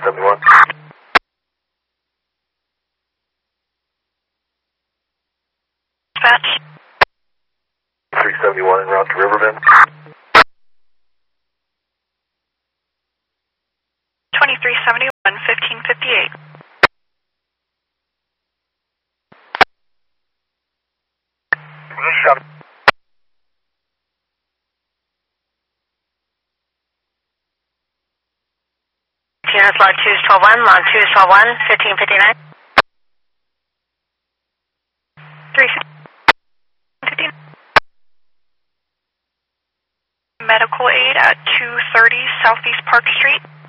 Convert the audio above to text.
71. Dispatch. 371 en route to Riverbend. 2371, 1558. Units log 2 is 12-1, log 2 is 12-1, 1559. 359. Medical aid at 230 Southeast Park Street.